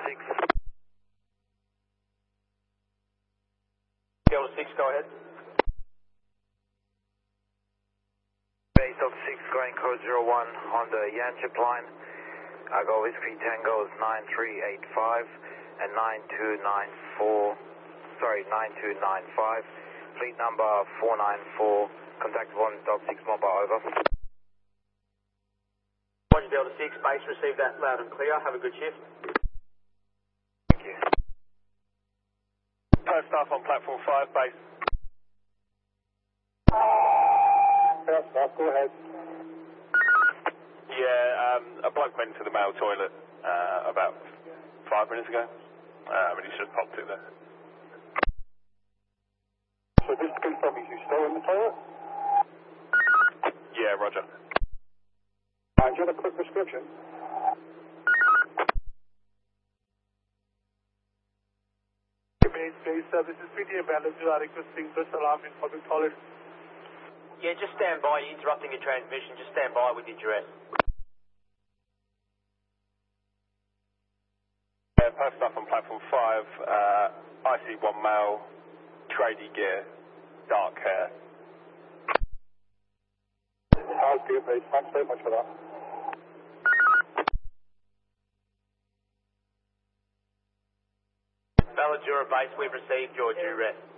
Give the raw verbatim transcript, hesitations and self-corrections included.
six. Delta six, go ahead. Base Delta six going code zero one on the Yanchep line. I go Whiskey Tango's nine three eight five and nine two nine four, sorry, nine two nine five. Fleet number four nine four, contactable on Delta six mobile, over. Roger, Delta six, base, receive that loud and clear. Have a good shift. Thank you. Post staff on platform five, base. Yes, staff, go ahead. Yeah, um, a bloke went to the male toilet uh, about five minutes ago. Uh, I mean, he's just popped it there. So just to confirm, is he still in the toilet? Yeah, roger. And do you have a quick prescription? Base, base, uh, this is P T A Balance. You are requesting first alarm in public toilet. Yeah, just stand by. You're interrupting your transmission. Just stand by with your duress. Yeah, post staff on platform five. Uh, I C one male, tradie gear, dark hair. How's good, mate? Thanks very much for that. Valadura base, we've received your duress.